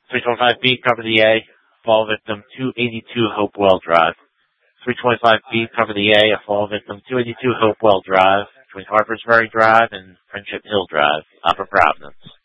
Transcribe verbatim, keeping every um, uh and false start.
three twenty-five B, cover the A, fall victim two eighty-two Hopewell Drive. three twenty-five B, cover the A, a fall victim two eighty-two Hopewell Drive, between Harpers Ferry Drive and Friendship Hill Drive, Upper Providence.